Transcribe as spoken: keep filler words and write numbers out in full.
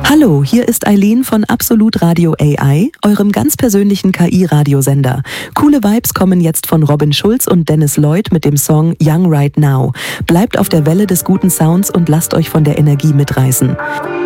Hallo, hier ist Eileen von Absolut Radio A I, eurem ganz persönlichen K I-Radiosender. Coole Vibes kommen jetzt von Robin Schulz und Dennis Lloyd mit dem Song Young Right Now. Bleibt auf der Welle des guten Sounds und lasst euch von der Energie mitreißen.